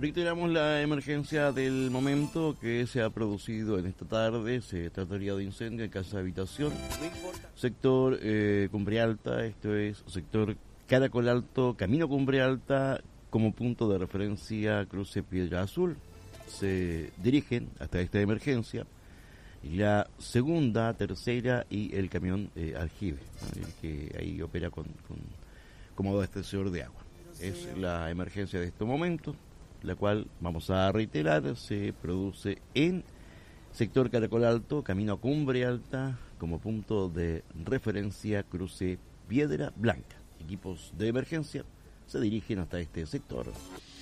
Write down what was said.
Reiteramos la emergencia del momento que se ha producido en esta tarde. Se trataría de incendio en casa de habitación, sector Cumbre Alta, esto es sector Caracol Alto, camino Cumbre Alta, como punto de referencia cruce Piedra Azul. Se dirigen hasta esta emergencia la segunda, tercera y el camión aljibe, ¿no? El que ahí opera como abastecedor de agua. Es la emergencia de este momento, la cual, vamos a reiterar, se produce en sector Caracol Alto, camino a Cumbre Alta, como punto de referencia cruce Piedra Blanca. Equipos de emergencia se dirigen hasta este sector.